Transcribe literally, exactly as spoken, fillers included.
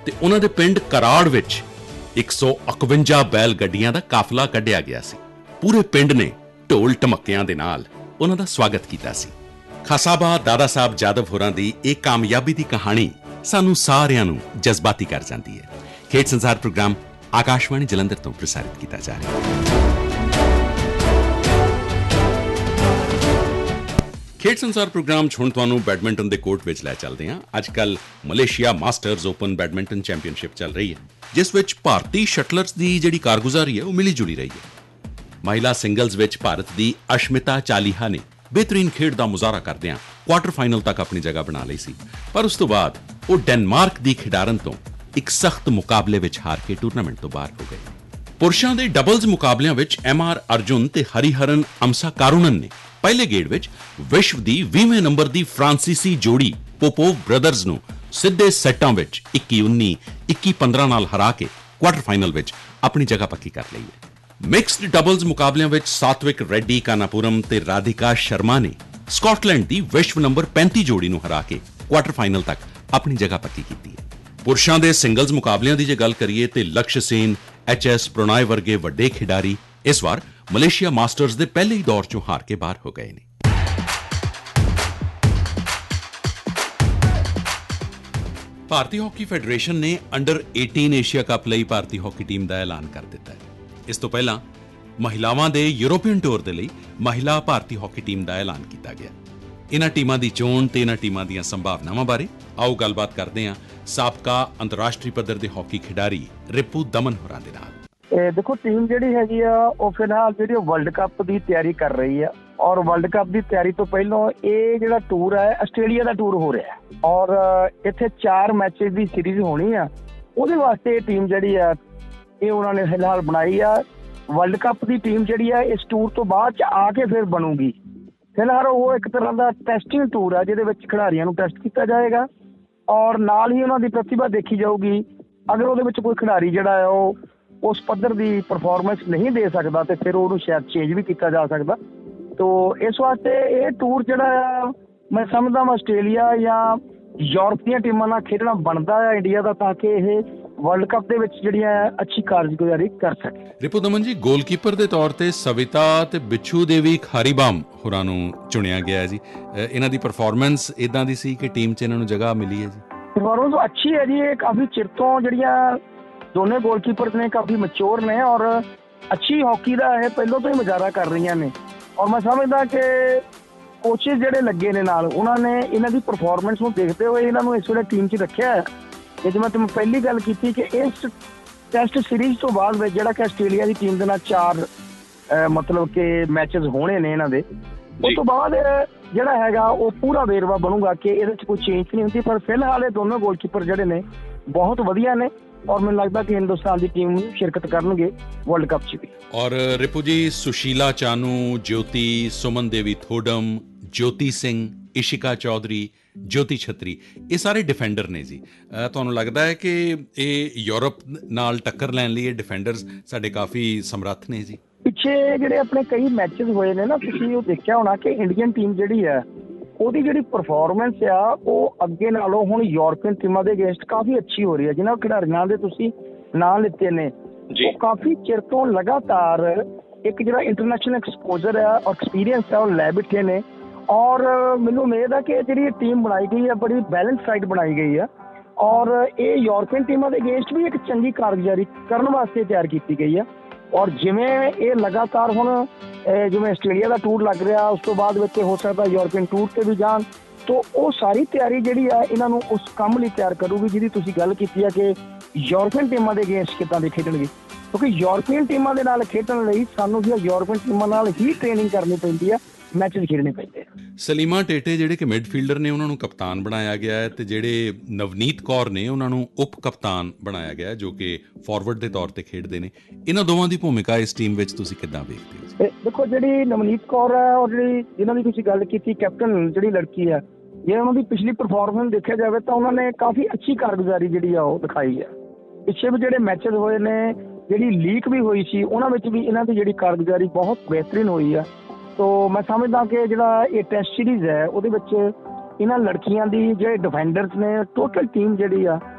ਤੇ ਉਹਨਾਂ ਦੇ ਪਿੰਡ कराड़ ਵਿੱਚ एक सौ इकवंजा बैल ਗੱਡੀਆਂ ਦਾ ਕਾਫਲਾ ਕੱਢਿਆ ਗਿਆ ਸੀ। ਪੂਰੇ ਪਿੰਡ ਨੇ ਢੋਲ ਢਮੱਕਿਆਂ ਦੇ ਨਾਲ ਉਹਨਾਂ ਦਾ ਸਵਾਗਤ ਕੀਤਾ ਸੀ। ਖਾਸਾਬਾ ਦਾਦਾ ਸਾਹਿਬ ਜਾਦਵ ਹੋਰਾਂ ਦੀ ਇਹ ਕਾਮਯਾਬੀ ਦੀ ਕਹਾਣੀ ਸਾਨੂੰ ਸਾਰਿਆਂ ਨੂੰ ਜਜ਼ਬਾਤੀ ਕਰ ਜਾਂਦੀ ਹੈ। ਖੇਡ ਸੰਸਾਰ ਪ੍ਰੋਗਰਾਮ ਆਕਾਸ਼ਵਾਣੀ ਜਲੰਧਰ ਤੋਂ ਪ੍ਰਸਾਰਿਤ ਕੀਤਾ ਜਾ ਰਿਹਾ ਹੈ। ਖੇਡ ਸੰਸਾਰ ਪ੍ਰੋਗਰਾਮ 'ਚ ਹੁਣ ਤੁਹਾਨੂੰ ਬੈਡਮਿੰਟਨ ਦੇ ਕੋਰਟ ਵਿੱਚ ਲੈ ਚੱਲਦੇ ਹਾਂ। ਅੱਜ ਕੱਲ੍ਹ Malaysia masters open badminton championship ਚੱਲ ਰਹੀ ਹੈ, ਜਿਸ ਵਿੱਚ ਭਾਰਤੀ ਸ਼ਟਲਰਸ ਦੀ ਜਿਹੜੀ ਕਾਰਗੁਜ਼ਾਰੀ ਹੈ ਉਹ ਮਿਲੀ ਜੁਲੀ ਰਹੀ ਹੈ। ਮਹਿਲਾ ਸਿੰਗਲਜ਼ ਵਿੱਚ ਭਾਰਤ ਦੀ ਅਸ਼ਮਿਤਾ ਚਾਲੀਹਾ ਨੇ ਬਿਹਤਰੀਨ ਖੇਡ ਦਾ ਮੁਜ਼ਾਹਰਾ ਕਰਦਿਆਂ ਕੁਆਟਰ ਫਾਈਨਲ ਤੱਕ ਆਪਣੀ ਜਗ੍ਹਾ ਬਣਾ ਲਈ ਸੀ, ਪਰ ਉਸ ਤੋਂ ਬਾਅਦ ਉਹ ਡੈਨਮਾਰਕ ਦੀ ਖਿਡਾਰਨ ਤੋਂ ਇੱਕ ਸਖਤ ਮੁਕਾਬਲੇ ਵਿੱਚ ਹਾਰ ਕੇ ਟੂਰਨਾਮੈਂਟ ਤੋਂ ਬਾਹਰ ਹੋ ਗਏ। ਪੁਰਸ਼ਾਂ ਦੇ ਡਬਲਜ਼ ਮੁਕਾਬਲਿਆਂ ਵਿੱਚ ਐਮ ਆਰ ਅਰਜੁਨ ਤੇ ਹਰੀਹਰਨ ਅਮਸਾ ਕਾਰੁਣਨ ਨੇ ਪਹਿਲੇ ਗੇੜ ਵਿੱਚ ਵਿਸ਼ਵ ਦੀ ਵੀਹਵੇਂ ਨੰਬਰ ਦੀ ਫਰਾਂਸੀਸੀ ਜੋੜੀ ਪੋਪੋਵ ਬ੍ਰਦਰਜ਼ ਨੂੰ ਸਿੱਧੇ ਸੈੱਟਾਂ ਵਿੱਚ ਇੱਕੀ ਉੱਨੀ ਇੱਕੀ ਪੰਦਰਾਂ ਨਾਲ ਹਰਾ ਕੇ ਕੁਆਟਰ ਫਾਈਨਲ ਵਿੱਚ ਆਪਣੀ ਜਗ੍ਹਾ ਪੱਕੀ ਕਰ ਲਈ ਹੈ। ਮਿਕਸਡ ਡਬਲਜ਼ ਮੁਕਾਬਲਿਆਂ ਵਿੱਚ ਸਾਤਵਿਕ ਰੈਡੀ ਕਾਨਾਪੁਰਮ ਤੇ ਰਾਧਿਕਾ ਸ਼ਰਮਾ ਨੇ ਸਕਾਟਲੈਂਡ ਦੀ ਵਿਸ਼ਵ ਨੰਬਰ ਪੈਂਤੀ ਜੋੜੀ ਨੂੰ ਹਰਾ ਕੇ ਕੁਆਟਰ ਫਾਈਨਲ ਤੱਕ ਆਪਣੀ ਜਗ੍ਹਾ ਪੱਕੀ ਕੀਤੀ ਹੈ। ਪੁਰਸ਼ਾਂ ਦੇ ਸਿੰਗਲਜ਼ ਮੁਕਾਬਲਿਆਂ ਦੀ ਜੇ ਗੱਲ ਕਰੀਏ ਤੇ ਲਕਸ਼ ਸੇਨ, ਐਚ ਐਸ ਪ੍ਰਣਾਏ ਵਰਗੇ ਵੱਡੇ ਖਿਡਾਰੀ ਇਸ ਵਾਰ ਮਲੇਸ਼ੀਆ ਮਾਸਟਰਜ਼ ਦੇ ਪਹਿਲੇ ਹੀ ਦੌਰ ਚੋਂ ਹਾਰ ਕੇ ਬਾਹਰ ਹੋ ਗਏ ਨੇ। ਭਾਰਤੀ ਹਾਕੀ ਫੈਡਰੇਸ਼ਨ ਨੇ ਅੰਡਰ ਅਠਾਰਾਂ ਏਸ਼ੀਆ ਕੱਪ ਲਈ ਭਾਰਤੀ ਹਾਕੀ ਟੀਮ ਦਾ ਐਲਾਨ ਕਰ ਦਿੱਤਾ ਹੈ। ਇਸ ਤੋਂ ਪਹਿਲਾਂ ਮਹਿਲਾਵਾਂ ਦੇ ਯੂਰੋਪੀਅਨ ਟੂਰ ਦੇ ਲਈ ਮਹਿਲਾ ਭਾਰਤੀ ਹਾਕੀ ਟੀਮ ਦਾ ਐਲਾਨ ਕੀਤਾ ਗਿਆ। ਇਹਨਾਂ ਟੀਮਾਂ ਦੀ ਚੋਣ ਤੇ ਇਹਨਾਂ ਟੀਮਾਂ ਦੀਆਂ ਸੰਭਾਵਨਾਵਾਂ ਬਾਰੇ ਆਓ ਗੱਲਬਾਤ ਕਰਦੇ ਹਾਂ ਸਾਬਕਾ ਅੰਤਰਰਾਸ਼ਟਰੀ ਪੱਧਰ ਦੇ ਹਾਕੀ ਖਿਡਾਰੀ ਰਿਪੂ ਦਮਨ ਹੋਰਾਂ ਦੇ ਨਾਲ। ਇਹ ਦੇਖੋ ਟੀਮ ਜਿਹੜੀ ਹੈਗੀ ਆ ਉਹ ਫਿਲਹਾਲ ਜਿਹੜੀ ਵਰਲਡ ਕੱਪ ਦੀ ਤਿਆਰੀ ਕਰ ਰਹੀ ਆ, ਔਰ ਵਰਲਡ ਕੱਪ ਦੀ ਤਿਆਰੀ ਤੋਂ ਪਹਿਲਾਂ ਇਹ ਜਿਹੜਾ ਟੂਰ ਹੈ ਆਸਟ੍ਰੇਲੀਆ ਦਾ ਟੂਰ ਹੋ ਰਿਹਾ, ਔਰ ਇੱਥੇ ਚਾਰ ਮੈਚੇਸ ਦੀ ਸੀਰੀਜ਼ ਹੋਣੀ ਆ। ਉਹਦੇ ਵਾਸਤੇ ਇਹ ਟੀਮ ਜਿਹੜੀ ਆ ਇਹ ਉਹਨਾਂ ਨੇ ਫਿਲਹਾਲ ਬਣਾਈ ਆ। ਵਰਲਡ ਕੱਪ ਦੀ ਟੀਮ ਜਿਹੜੀ ਆ ਇਸ ਟੂਰ ਤੋਂ ਬਾਅਦ ਚ ਆ ਕੇ ਫਿਰ ਬਣੂਗੀ। ਫਿਲਹਾਲ ਉਹ ਇੱਕ ਤਰ੍ਹਾਂ ਦਾ ਟੈਸਟਿੰਗ ਟੂਰ ਆ ਜਿਹਦੇ ਵਿੱਚ ਖਿਡਾਰੀਆਂ ਨੂੰ ਟੈਸਟ ਕੀਤਾ ਜਾਏਗਾ, ਔਰ ਨਾਲ ਹੀ ਉਹਨਾਂ ਦੀ ਪ੍ਰਤਿਭਾ ਦੇਖੀ ਜਾਊਗੀ। ਅਗਰ ਉਹਦੇ ਵਿੱਚ ਕੋਈ ਖਿਡਾਰੀ ਜਿਹੜਾ ਹੈ ਉਹ ਉਸ ਪੱਧਰ ਦੀ ਪਰਫਾਰਮੈਂਸ ਨਹੀਂ ਦੇ ਸਕਦਾ ਤੇ ਫਿਰ ਉਹਨੂੰ ਸ਼ਾਇਦ ਚੇਂਜ ਵੀ ਕੀਤਾ ਜਾ ਸਕਦਾ। ਤੋ ਇਸ ਵਾਸਤੇ ਇਹ ਟੂਰ ਜਿਹੜਾ ਆ ਮੈਂ ਸਮਝਦਾ ਮੈਂ ਆਸਟ੍ਰੇਲੀਆ ਜਾਂ ਯੂਰਪ ਦੀਆਂ ਟੀਮਾਂ ਨਾਲ ਖੇਡਣਾ ਬਣਦਾ ਆ ਇੰਡੀਆ ਦਾ, ਤਾਂ ਕਿ ਇਹ ਵਰਲਡ ਕੱਪ ਦੇ ਵਿੱਚ ਜਿਹੜੀਆਂ ਅੱਛੀ ਕਾਰਜਗੁਜ਼ਾਰੀ ਕਰ ਸਕੇ। ਰਿਪੂ ਦਮਨ ਜੀ, ਗੋਲਕੀਪਰ ਦੇ ਤੌਰ ਤੇ ਸਵਿਤਾ ਤੇ ਬਿੱਛੂ ਦੇਵੀ ਖਾਰੀਬਾਮ ਹੋਰਾਂ ਨੂੰ ਚੁਣਿਆ ਗਿਆ ਜੀ। ਇਹਨਾਂ ਦੀ ਪਰਫਾਰਮੈਂਸ ਇਦਾਂ ਦੀ ਸੀ ਕਿ ਟੀਮ 'ਚ ਇਹਨਾਂ ਨੂੰ ਜਗ੍ਹਾ ਮਿਲੀ ਹੈ ਜੀ? ਪਰਫਾਰਮੈਂਸ ਅੱਛੀ ਹੈ ਜੀ। ਇਹ ਕਾਫੀ ਚਿਰ ਤੋਂ ਜਿਹੜੀਆਂ ਦੋਨੇ ਗੋਲਕੀਪਰ ਨੇ ਕਾਫੀ ਮੈਚੋਰ ਨੇ ਔਰ ਅੱਛੀ ਹਾਕੀ ਦਾ ਇਹ ਪਹਿਲਾਂ ਤੋਂ ਹੀ ਮੁਜ਼ਾਹਰਾ ਕਰ ਰਹੀਆਂ ਨੇ, ਔਰ ਮੈਂ ਸਮਝਦਾ ਕਿ ਕੋਚਿਸ ਜਿਹੜੇ ਲੱਗੇ ਨੇ ਨਾਲ ਉਹਨਾਂ ਨੇ ਇਹਨਾਂ ਦੀ ਪਰਫਾਰਮੈਂਸ ਨੂੰ ਦੇਖਦੇ ਹੋਏ ਇਹਨਾਂ ਨੂੰ ਇਸ ਵੇਲੇ ਟੀਮ 'ਚ ਰੱਖਿਆ ਹੈ। ਜਿਵੇਂ ਮੈਂ ਤੁਹਾਨੂੰ ਪਹਿਲੀ ਗੱਲ ਕੀਤੀ ਕਿ ਇਸ ਟੈਸਟ ਸੀਰੀਜ਼ ਤੋਂ ਬਾਅਦ ਵਿੱਚ ਜਿਹੜਾ ਕਿ ਆਸਟ੍ਰੇਲੀਆ ਦੀ ਟੀਮ ਦੇ ਨਾਲ ਚਾਰ ਮਤਲਬ ਕਿ ਮੈਚਸ ਹੋਣੇ ਨੇ ਇਹਨਾਂ ਦੇ, ਉਸ ਤੋਂ ਬਾਅਦ ਜਿਹੜਾ ਹੈਗਾ ਉਹ ਪੂਰਾ ਵੇਰਵਾ ਬਣੂਗਾ ਕਿ ਇਹਦੇ 'ਚ ਕੋਈ ਚੇਂਜ ਨਹੀਂ ਹੁੰਦੀ। ਪਰ ਫਿਲਹਾਲ ਇਹ ਦੋਨੋਂ ਗੋਲਕੀਪਰ ਜਿਹੜੇ ਨੇ ਬਹੁਤ ਵਧੀਆ ਨੇ, ਔਰ ਮੈਨੂੰ ਲੱਗਦਾ ਕਿ ਹਿੰਦੁਸਤਾਨ ਦੀ ਟੀਮ ਸ਼ਿਰਕਤ ਕਰਨਗੇ ਵਰਲਡ ਕੱਪ 'ਚ ਵੀ। ਔਰ ਰਿਪੂ ਜੀ, ਸੁਸ਼ੀਲਾ ਚਾਨੂ, ਜੋਤੀ, ਸੁਮਨ ਦੇਵੀ ਥੋਡਮ, ਜੋਤੀ ਸਿੰਘ, ਇਸ਼ਿਕਾ ਚੌਧਰੀ, ਜੋਤੀ ਛਤਰੀ, ਇਹ ਸਾਰੇ ਡਿਫੈਂਡਰ ਨੇ ਜੀ। ਤੁਹਾਨੂੰ ਲੱਗਦਾ ਹੈ ਕਿ ਇਹ ਯੂਰਪ ਨਾਲ ਟੱਕਰ ਲੈਣ ਲਈ ਇਹ ਡਿਫੈਂਡਰਸ ਸਾਡੇ ਕਾਫੀ ਸਮਰੱਥ ਨੇ ਜੀ? ਪਿੱਛੇ ਜਿਹੜੇ ਆਪਣੇ ਕਈ ਮੈਚਸ ਹੋਏ ਨੇ ਨਾ, ਤੁਸੀਂ ਉਹ ਦੇਖਿਆ ਹੋਣਾ ਕਿ ਇੰਡੀਅਨ ਟੀਮ ਜਿਹੜੀ ਹੈ ਉਹਦੀ ਜਿਹੜੀ ਪਰਫਾਰਮੈਂਸ ਆ ਉਹ ਅੱਗੇ ਨਾਲੋਂ ਹੁਣ ਯੂਰਪੀਅਨ ਟੀਮਾਂ ਦੇ ਅਗੇਂਸਟ ਕਾਫੀ ਅੱਛੀ ਹੋ ਰਹੀ ਹੈ। ਜਿਹਨਾਂ ਖਿਡਾਰੀਆਂ ਦੇ ਤੁਸੀਂ ਨਾਂ ਲਿੱਤੇ ਨੇ ਉਹ ਕਾਫੀ ਚਿਰ ਤੋਂ ਲਗਾਤਾਰ ਇੱਕ ਜਿਹੜਾ ਇੰਟਰਨੈਸ਼ਨਲ ਐਕਸਪੋਜ਼ਰ ਆ ਔਰ ਐਕਸਪੀਰੀਅੰਸ ਆ ਉਹ ਲੈ ਬੈਠੇ ਨੇ, ਔਰ ਮੈਨੂੰ ਉਮੀਦ ਆ ਕਿ ਜਿਹੜੀ ਟੀਮ ਬਣਾਈ ਗਈ ਆ ਬੜੀ ਬੈਲੈਂਸ ਸਾਈਡ ਬਣਾਈ ਗਈ ਆ, ਔਰ ਇਹ ਯੂਰਪੀਅਨ ਟੀਮਾਂ ਦੇ ਅਗੇਂਸਟ ਵੀ ਇੱਕ ਚੰਗੀ ਕਾਰਗੁਜ਼ਾਰੀ ਕਰਨ ਵਾਸਤੇ ਤਿਆਰ ਕੀਤੀ ਗਈ ਆ। ਔਰ ਜਿਵੇਂ ਇਹ ਲਗਾਤਾਰ ਹੁਣ ਜਿਵੇਂ ਆਸਟ੍ਰੇਲੀਆ ਦਾ ਟੂਰ ਲੱਗ ਰਿਹਾ, ਉਸ ਤੋਂ ਬਾਅਦ ਵਿੱਚ ਹੋ ਸਕਦਾ ਯੂਰਪੀਅਨ ਟੂਰ ਤੇ ਵੀ ਜਾਣ, ਤਾਂ ਉਹ ਸਾਰੀ ਤਿਆਰੀ ਜਿਹੜੀ ਆ ਇਹਨਾਂ ਨੂੰ ਉਸ ਕੰਮ ਲਈ ਤਿਆਰ ਕਰੂਗੀ ਜਿਹਦੀ ਤੁਸੀਂ ਗੱਲ ਕੀਤੀ ਆ ਕਿ ਯੂਰਪੀਅਨ ਟੀਮਾਂ ਦੇ ਅਗੇਂਸਟ ਕਿੱਦਾਂ ਦੇ ਖੇਡਣਗੇ। ਕਿਉਂਕਿ ਯੂਰਪੀਅਨ ਟੀਮਾਂ ਦੇ ਨਾਲ ਖੇਡਣ ਲਈ ਸਾਨੂੰ ਵੀ ਯੂਰਪੀਅਨ ਟੀਮਾਂ ਨਾਲ ਹੀ ਟ੍ਰੇਨਿੰਗ ਕਰਨੀ ਪੈਂਦੀ ਆ, ਮੈਚਸ ਖੇਡਣੇ ਪੈਂਦੇ ਆ। ਸਲੀਮਾ ਟੇਟੇ ਜਿਹੜੇ ਕਿ ਮਿਡਫੀਲਡਰ ਨੇ ਉਹਨਾਂ ਨੂੰ ਕਪਤਾਨ ਬਣਾਇਆ ਗਿਆ ਹੈ, ਤੇ ਜਿਹੜੇ ਨਵਨੀਤ ਕੌਰ ਨੇ ਉਹਨਾਂ ਨੂੰ ਉਪ ਕਪਤਾਨ ਬਣਾਇਆ ਗਿਆ ਜੋ ਕਿ ਫਾਰਵਰਡ ਦੇ ਤੌਰ ਤੇ ਖੇਡਦੇ ਨੇ। ਇਹਨਾਂ ਦੋਵਾਂ ਦੀ ਭੂਮਿਕਾ ਇਸ ਟੀਮ ਵਿੱਚ ਤੁਸੀਂ ਕਿੱਦਾਂ ਵੇਖਦੇ ਹੋ? ਦੇਖੋ, ਜਿਹੜੀ ਨਵਨੀਤ ਕੌਰ ਹੈ ਔਰ ਜਿਹੜੀ ਜਿਹਨਾਂ ਦੀ ਤੁਸੀਂ ਗੱਲ ਕੀਤੀ ਕੈਪਟਨ ਜਿਹੜੀ ਲੜਕੀ ਹੈ, ਜੇ ਉਹਨਾਂ ਦੀ ਪਿਛਲੀ ਪਰਫਾਰਮੈਂਸ ਦੇਖਿਆ ਜਾਵੇ ਤਾਂ ਉਹਨਾਂ ਨੇ ਕਾਫੀ ਅੱਛੀ ਕਾਰਗੁਜ਼ਾਰੀ ਜਿਹੜੀ ਆ ਉਹ ਦਿਖਾਈ ਹੈ। ਪਿੱਛੇ ਵੀ ਜਿਹੜੇ ਮੈਚਸ ਹੋਏ ਨੇ, ਜਿਹੜੀ ਲੀਕ ਵੀ ਹੋਈ ਸੀ, ਉਹਨਾਂ ਵਿੱਚ ਵੀ ਇਹਨਾਂ ਦੀ ਜਿਹੜੀ ਕਾਰਗੁਜ਼ਾਰੀ ਬਹੁਤ ਬਿਹਤਰੀਨ ਹੋਈ ਆ। ਤੋ ਮੈਂ ਸਮਝਦਾ ਕਿ ਜਿਹੜਾ ਇਹ ਟੈਸਟ ਸੀਰੀਜ਼ ਹੈ ਉਹਦੇ ਵਿੱਚ ਇਹਨਾਂ ਲੜਕੀਆਂ ਦੀ ਜਿਹੜੇ ਡਿਫੈਂਡਰਸ ਨੇ, ਟੋਟਲ ਟੀਮ ਜਿਹੜੀ ਆ